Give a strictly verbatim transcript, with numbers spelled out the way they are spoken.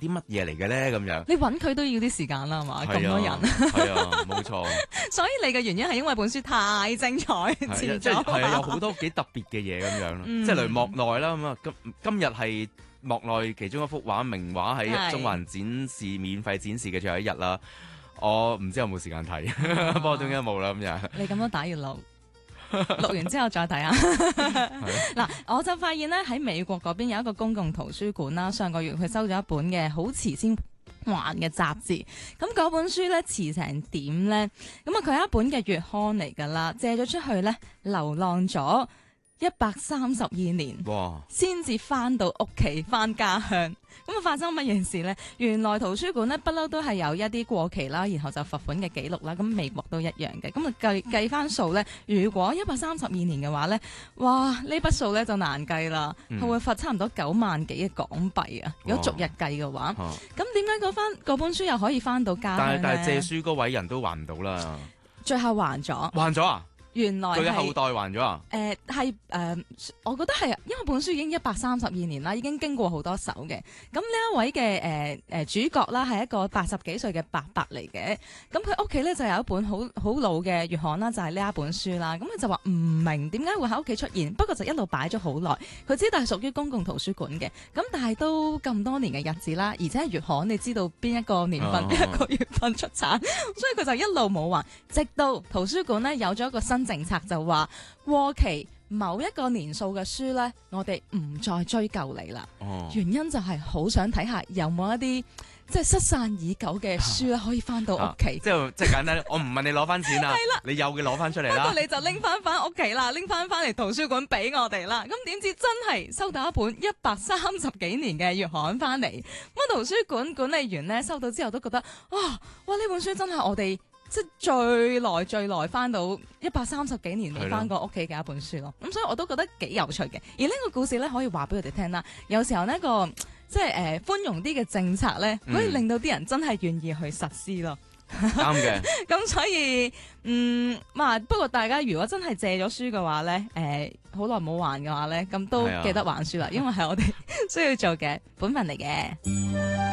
啲乜嘢嚟嘅咧？咁樣你揾佢都要啲時間啦，係嘛？咁多人， 係啊，冇錯。 所以你嘅原因係因為本書太精彩，遲咗即係係啊，有好多幾特別嘅嘢咁樣咯， 嗯即係例如莫內啦咁啊，今今日係莫內其中一幅畫名畫喺中環展示免費展示嘅最後一日啦。我唔知有冇時間睇，不過點解冇啦咁樣。 你咁樣打要錄，錄完之後再睇啊！嗱，我就發現咧喺美國嗰邊有一個公共圖書館啦，上個月佢收咗一本嘅好遲先還嘅雜誌，咁嗰本書咧遲成點咧？咁啊佢係一本嘅月刊嚟㗎啦，借咗出去咧，流浪咗一百三十二年， 哇！ 先至翻到屋企，翻家鄉。咁啊發生乜嘢事呢？原來圖書館咧不嬲都係有一啲過期啦，然後就罰款嘅記錄啦。咁美國都一樣嘅。咁啊計計翻數咧，如果一百三十二年嘅話咧，哇！呢筆數咧就難計啦，佢、嗯、會罰差唔多九萬幾嘅港幣啊。如果逐日計嘅話，咁點解嗰翻嗰本書又可以翻到家鄉？ 但係但係借書嗰位人都還唔到啦。 最後還咗， 還咗啊！ 原來佢嘅後代還咗啊？ 誒係誒，我覺得係，因為本書已經一百三十二年啦，已經經過好多手嘅。咁呢一位嘅誒誒主角啦，係一個八十幾歲嘅伯伯嚟嘅。咁佢屋企咧就有一本好好老嘅月刊啦，就係、是、呢一本書啦。咁佢就話唔明點解會喺屋企出現，不過就一路擺咗好耐。佢知道係屬於公共圖書館嘅，咁但係都咁多年嘅日子啦，而且係月刊，你知道邊一個年份、邊、哦、一個月份出產，所以佢就一路冇還，直到圖書館咧有咗一個新政策，就話過期某一個年數嘅書咧，我哋唔再追究你啦。哦、原因就係好想睇下有冇一啲即係失散已久嘅書咧，可以翻到屋企。 即係即係簡單，我唔問你攞翻錢啦，你有嘅攞翻出嚟啦。 不過你就拎翻翻屋企啦，拎翻翻嚟圖書館俾我哋啦。咁點知真係收到一本一百三十幾年嘅月刊翻嚟。咁圖書館管理員咧收到之後都覺得，哇哇呢本書真係我哋。即係最耐最耐翻到一百三十幾年未翻過屋企嘅一本書咯，咁所以我都覺得幾有趣嘅。而呢個故事咧可以話俾佢哋聽啦，有時候呢個即係誒寬容啲嘅政策咧，可以令到啲人真係願意去實施咯。 啱嘅。 咁所以嗯，嘛不過大家如果真係借咗書嘅話咧，誒好耐冇還嘅話咧，咁都記得還書啦，因為係我哋需要做嘅本分嚟嘅。